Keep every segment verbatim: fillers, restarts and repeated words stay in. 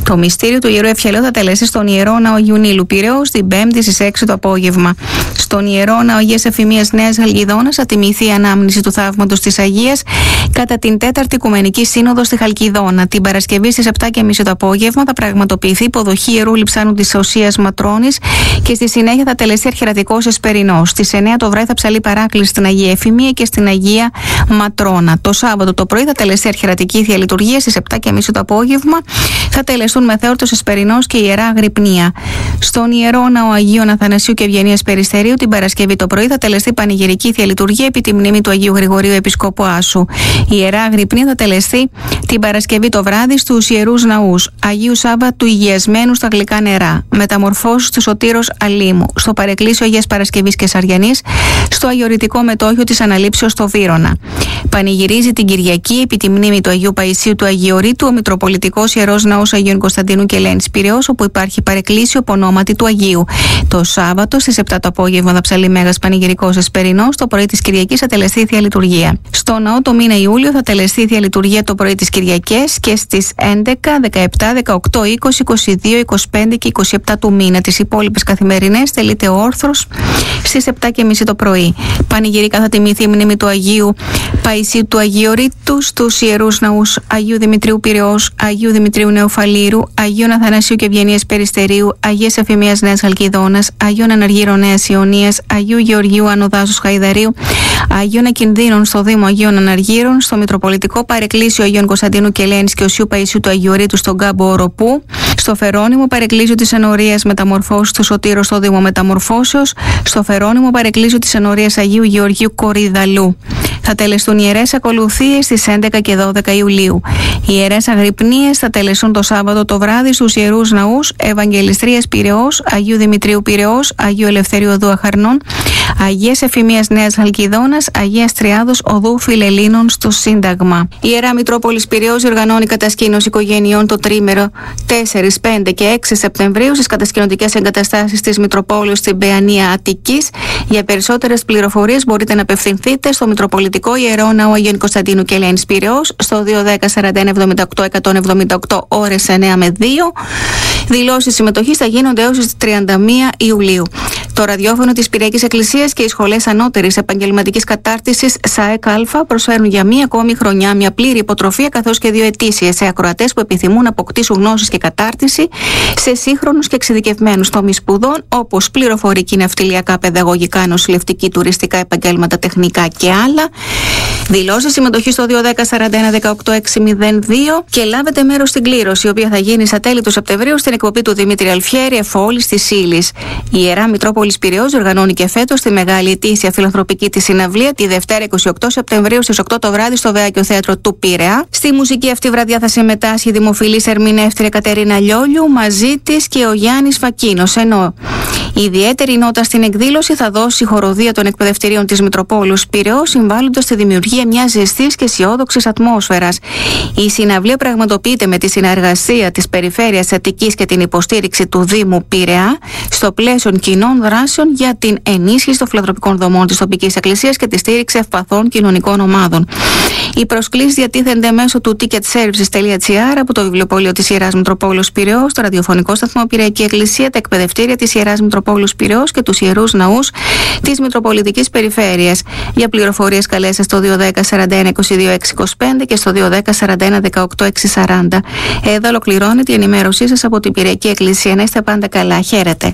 Το μυστήριο του Ιερού Ευχελαίου θα τελέσει στον Ιερό Ναό Αγίου Νείλου Πειραιώς την Πέμπτη στις έξι το απόγευμα. Στον Ιερό Ναό Αγίας Εφημίας Νέας Χαλκιδόνας θα τιμηθεί η ανάμνηση του θαύματος της Αγίας κατά την τέταρτη Οικουμενική Σύνοδο στη Χαλκιδόνα. Την Παρασκευή στις επτά και μισή το απόγευμα θα πραγματοποιηθεί υποδοχή Ιερού Λειψάνου της Οσίας Ματρώνης και στη συνέχεια θα τελεστεί αρχιερατικός εσπερινός. Στις εννέα το βράδυ θα ψαλεί παράκληση στην Αγία Εφημία και στην Αγία Ματρώνα. Το Σάββατο το πρωί θα τελεστεί αρχιερατική θεία λειτουργία στις επτά και μισή το απόγευμα. Θα τελεστούν μεθεόρτος εσπερινός και ιερά αγρυπνία. Στον Ιερό Ναό Αγίων Αθανασίου και Ευγενίας Περιστερίου την Παρασκευή το πρωί θα τελεστεί πανηγυρική θεία λειτουργία επί τη μνήμη του Αγίου Γρηγορίου Επισκόπου Άσου. Η ιερά αγρυπνία θα τελεστεί την Παρασκευή το βράδυ στους ιερούς ναούς Αγίου Σάββα του Υγιασμένου στα γλυκά νερά, Μεταμορφώσεις του Σωτήρος Αλήμου, στο Παρεκκλήσιο Αγίας Παρασκευής και Σαριανής, στο Αγιορητικό Μετόχιο της Αναλήψεως στο Βύρωνα. Πανηγυρίζει την Κυριακή επί τη μνήμη του Αγίου Παϊσίου του Αγιορείτου ο Μητροπολιτικός Ιερός Ναός Αγίων Κωνσταντίνου και Ελένης Πειραιώς, όπου υπάρχει παρεκκλήσιο ονόματι του Αγίου. Το Σάββατο στις επτά το απόγευμα θα ψαλεί Μέγας Πανηγυρικός Εσπερινός, το πρωί της Κυριακής θα τελεστεί θεία λειτουργία. Στο ναό το μήνα Ιούλιο θα τελεστεί θεία λειτουργία το πρωί της Κυριακής και στις έντεκα, δεκαεπτά, δεκαοκτώ, είκοσι, είκοσι δύο, είκοσι πέντε και είκοσι επτά του μήνα. Τις υπόλοιπες καθημερινές τελείται όρθρος στις επτά και μισή το πρωί. Πανηγυρικά θα τιμηθεί η μνήμη του Αγίου Παϊσίου του Αγιορείτου στους ιερούς ναούς Αγίου Δημητρίου Πειραιώς, Αγίου Δημητρίου Νεοφαλήρου, Αγίων Αθανασίου και Ευγενίας Περιστερίου, Αγίας Εφημίας Νέας Χαλκιδόνας, Αγίων Αναργύρων Νέας Ιωνίας, Αγίου Γεωργίου Ανοδάσους Χαϊδαρίου, Αγίων Ακινδύνων στο Δήμο Αγίων Αναργύρων, στο Μητροπολιτικό Παρεκκλήσιο Αγίων Κωνσταντίνου και Ελένης και Οσίου Παϊσίου του Αγιορείτου στον Κάμπο Οροπού, στο Φερόνιμο Παρεκκλήσιο της Ενορίας Μεταμορφώσεως του Σωτήρου στο Δήμο Μεταμορφώσεως, στο Φερόνιμο Παρεκκλήσιο της Ενορίας Αγίου Γεωργίου Κορυδαλού. Θα τελεστούν ιερές ακολουθίες στις έντεκα και δώδεκα Ιουλίου. Οι ιερές αγρυπνίες θα τελεστούν το Σάββατο το βράδυ στους ιερούς ναούς Ευαγγελιστρίας Πειραιώς, Αγίου Δημητρίου Πειραιώς, Αγίου Ελευθερίου Οδού Αχαρνών, Αγίας Εφημίας Νέας Χαλκιδόνας, Αγίας Τριάδος Οδού Φιλελλήνων στο Σύνταγμα. Η Ιερά Μητρόπολης Πειραιώς οργανώνει κατασκήνωση οικογενειών το τρίμερο τέσσερα, πέντε και έξι Σεπτεμβρίου στις κατασκηνωτικές εγκαταστάσεις της Μητροπόλεως στην Παιανία Αττικής. Για περισσότερες πληροφορίες μπορείτε να απευθυνθείτε στο Μητροπολιτικό Ιερό Ναό Αγίων Κωνσταντίνου και Ελένης Πειραιώς στο δύο ένα μηδέν σαράντα ένα εβδομήντα οκτώ εκατόν εβδομήντα οκτώ ώρες εννέα με δύο. Δηλώσεις συμμετοχής θα γίνονται έως τις τριάντα μία Ιουλίου. Το ραδιόφωνο της Πυριακής Εκκλησίας και οι σχολές ανώτερης επαγγελματικής κατάρτισης ΣΑΕΚ Α προσφέρουν για μία ακόμη χρονιά μια πλήρη υποτροφία καθώς και δύο ετήσιες σε ακροατές που επιθυμούν να αποκτήσουν γνώσεις και κατάρτιση σε σύγχρονους και εξειδικευμένους τομείς σπουδών όπως πληροφορική, ναυτιλιακά, παιδαγωγικά, νοσηλευτική, τουριστικά, επαγγέλματα, τεχνικά και άλλα. Δηλώσεις συμμετοχή στο δύο ένα μηδέν σαράντα ένα δεκαοκτώ έξι μηδέν δύο και λάβετε μέρος στην κλήρωση, η οποία θα γίνει στα τέλη του Σεπτεμβρίου στην εκπομπή του Δημήτρη Αλφιέρη, Εφόλης της Ύλης. Η Ιερά Μητρόπολης Πειραιώς οργανώνει και φέτος τη μεγάλη ετήσια φιλανθρωπική της συναυλία τη Δευτέρα είκοσι οκτώ Σεπτεμβρίου στις οκτώ το βράδυ στο Βεάκιο Θέατρο του Πειραιά. Στη μουσική αυτή βραδιά θα συμμετάσχει η δημοφιλής ερμηνεύτρια Κατερίνα Λιόλιου, μαζί της και ο Γιάννης Φακίνος, ενώ η ιδιαίτερη νότα στην εκδήλωση θα δώσει η χοροδία των εκπαιδευτηρίων της Μητροπόλεως Πειραιώς, συμβάλλοντας στη δημιουργία μιας ζεστής και αισιόδοξης ατμόσφαιρας. Η συναυλία πραγματοποιείται με τη συνεργασία της Περιφέρειας Αττικής και την υποστήριξη του Δήμου Πειραιά στο πλαίσιο κοινών δράσεων για την ενίσχυση των φιλανθρωπικών δομών της τοπικής εκκλησίας και τη στήριξη ευπαθών κοινωνικών ομάδων. Οι προσκλήσεις διατίθενται μέσω του ticketservices τελεία gr από το βιβλιοπωλείο της Ιεράς Μητροπόλεως Πειραιώς, το ραδιοφωνικό σταθμό Πυριακή Εκκλησία, τα εκπαιδευτήρια της Ιεράς Μητροπόλεως Πειραιώς και τους ιερούς ναούς της Μητροπολιτικής Περιφέρειας. Για πληροφορίες καλέστε στο δύο ένα μηδέν σαράντα ένα είκοσι δύο έξι είκοσι πέντε και στο δύο ένα μηδέν σαράντα ένα δεκαοκτώ έξι σαράντα. Εδώ ολοκληρώνεται η ενημέρωσή σας από την Πυριακή Εκκλησία. Να είστε πάντα καλά. Χαίρετε.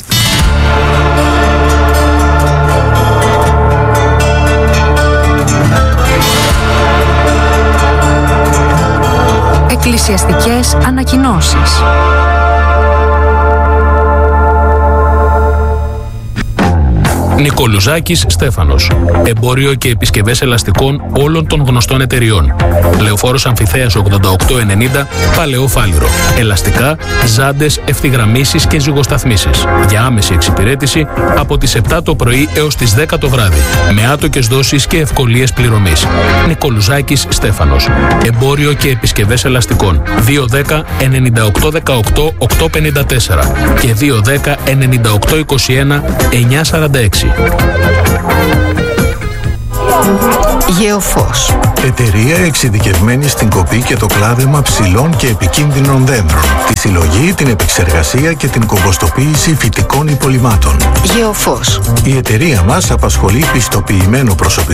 Εκκλησιαστικές ανακοινώσεις. Νικολουζάκης Στέφανος. Εμπόριο και επισκευές ελαστικών όλων των γνωστών εταιριών. Λεωφόρος Αμφιθέας ογδόντα οκτώ ενενήντα, Παλαιό Φάληρο. Ελαστικά, ζάντες, ευθυγραμμίσεις και ζυγοσταθμίσεις. Για άμεση εξυπηρέτηση από τις επτά το πρωί έως τις δέκα το βράδυ. Με άτοκες δόσεις και ευκολίες πληρωμής. Νικολουζάκης Στέφανος. Εμπόριο και επισκευές ελαστικών. δύο ένα μηδέν ενενήντα οκτώ δεκαοκτώ οκτακόσια πενήντα τέσσερα και δύο ένα μηδέν ενενήντα οκτώ είκοσι ένα εννιακόσια σαράντα έξι. Γεωφός. Εταιρεία εξειδικευμένη στην κοπή και το κλάδεμα ψηλών και επικίνδυνων δέντρων, τη συλλογή, την επεξεργασία και την κομποστοποίηση φυτικών υπολειμμάτων. Γεωφός. Η εταιρεία μας απασχολεί πιστοποιημένο προσωπικό